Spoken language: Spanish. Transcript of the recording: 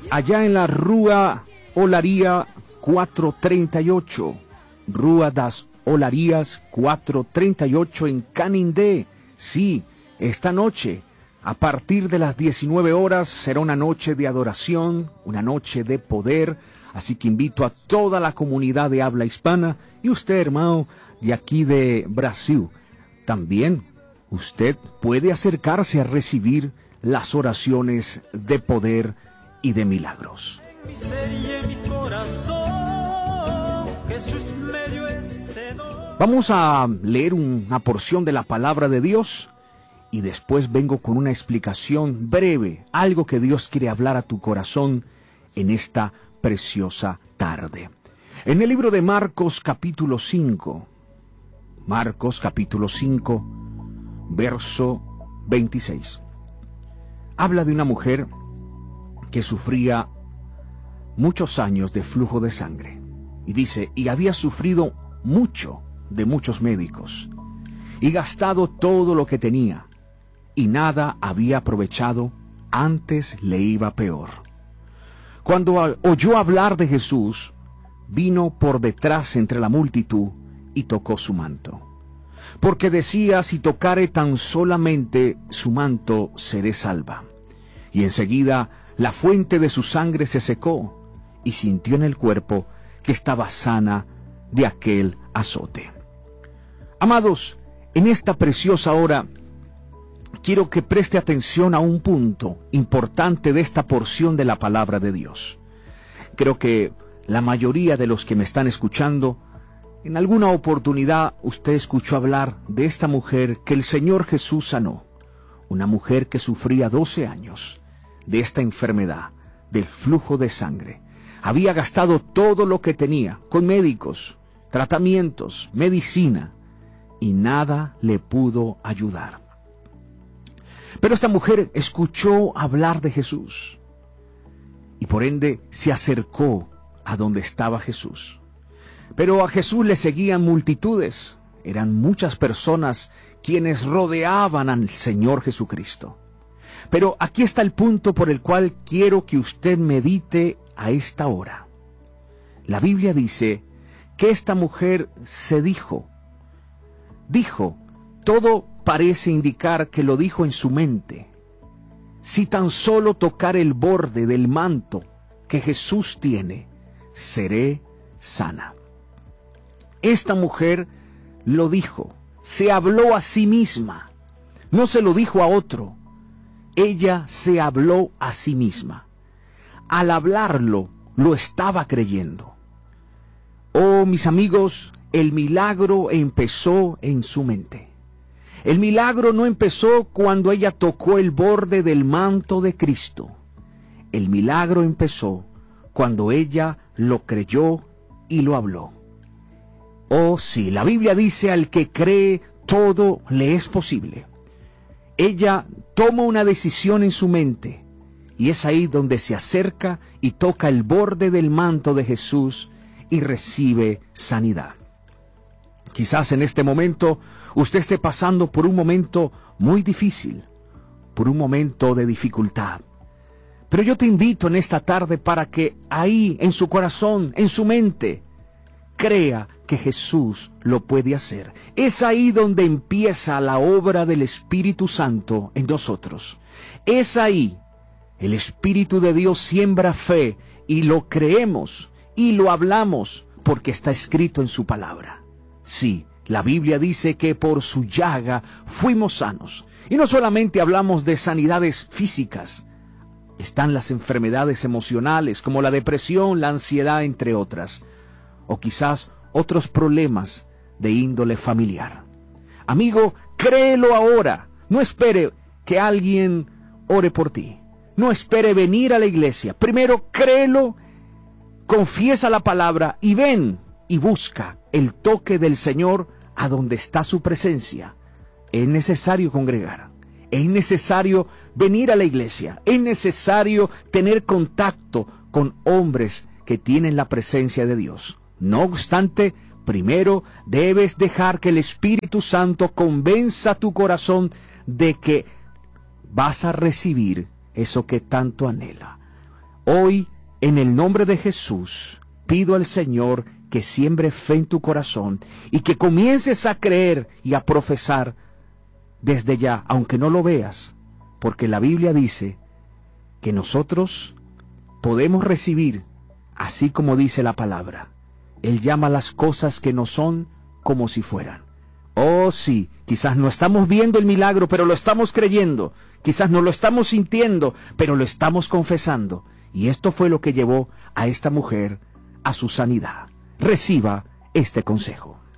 allá en la Rúa Olaría 438, Rúa das Olarías 438 en Canindé. Sí, esta noche, a partir de las 19 horas, será una noche de adoración, una noche de poder. Así que invito a toda la comunidad de habla hispana y usted, hermano, de aquí de Brasil. También usted puede acercarse a recibir las oraciones de poder y de milagros. Vamos a leer una porción de la palabra de Dios y después vengo con una explicación breve, algo que Dios quiere hablar a tu corazón en esta preciosa tarde. En el libro de Marcos capítulo 5, verso 26, habla de una mujer que sufría muchos años de flujo de sangre. Y dice, y había sufrido mucho de muchos médicos, y gastado todo lo que tenía, y nada había aprovechado, antes le iba peor. Cuando oyó hablar de Jesús, vino por detrás entre la multitud y tocó su manto. Porque decía, si tocare tan solamente su manto, seré salva. Y enseguida la fuente de su sangre se secó, y sintió en el cuerpo que estaba sana de aquel azote. Amados, en esta preciosa hora, quiero que preste atención a un punto importante de esta porción de la palabra de Dios. Creo que la mayoría de los que me están escuchando, en alguna oportunidad usted escuchó hablar de esta mujer que el Señor Jesús sanó. Una mujer que sufría 12 años de esta enfermedad, del flujo de sangre. Había gastado todo lo que tenía, con médicos, tratamientos, medicina, y nada le pudo ayudar. Pero esta mujer escuchó hablar de Jesús y por ende se acercó a donde estaba Jesús. Pero a Jesús le seguían multitudes, eran muchas personas quienes rodeaban al Señor Jesucristo. Pero aquí está el punto por el cual quiero que usted medite a esta hora. La Biblia dice que esta mujer se dijo, todo parece indicar que lo dijo en su mente. Si tan solo tocar el borde del manto que Jesús tiene, seré sana. Esta mujer lo dijo, se habló a sí misma, no se lo dijo a otro. Ella se habló a sí misma. Al hablarlo, lo estaba creyendo. Oh, mis amigos, el milagro empezó en su mente. El milagro no empezó cuando ella tocó el borde del manto de Cristo. El milagro empezó cuando ella lo creyó y lo habló. Oh, sí, la Biblia dice, al que cree, todo le es posible. Ella toma una decisión en su mente y es ahí donde se acerca y toca el borde del manto de Jesús y recibe sanidad. Quizás en este momento usted esté pasando por un momento muy difícil, por un momento de dificultad. Pero yo te invito en esta tarde para que ahí, en su corazón, en su mente, crea que Jesús lo puede hacer. Es ahí donde empieza la obra del Espíritu Santo en nosotros. Es ahí, el Espíritu de Dios siembra fe y lo creemos y lo hablamos porque está escrito en su palabra. Sí, la Biblia dice que por su llaga fuimos sanos. Y no solamente hablamos de sanidades físicas, están las enfermedades emocionales como la depresión, la ansiedad, entre otras. O quizás otros problemas de índole familiar. Amigo, créelo ahora. No espere que alguien ore por ti. No espere venir a la iglesia. Primero créelo, confiesa la palabra y ven y busca el toque del Señor a donde está su presencia. Es necesario congregar. Es necesario venir a la iglesia. Es necesario tener contacto con hombres que tienen la presencia de Dios. No obstante, primero debes dejar que el Espíritu Santo convenza tu corazón de que vas a recibir eso que tanto anhela. Hoy, en el nombre de Jesús, pido al Señor que siembre fe en tu corazón y que comiences a creer y a profesar desde ya, aunque no lo veas, porque la Biblia dice que nosotros podemos recibir, así como dice la palabra. Él llama las cosas que no son como si fueran. Oh sí, quizás no estamos viendo el milagro, pero lo estamos creyendo. Quizás no lo estamos sintiendo, pero lo estamos confesando. Y esto fue lo que llevó a esta mujer a su sanidad. Reciba este consejo.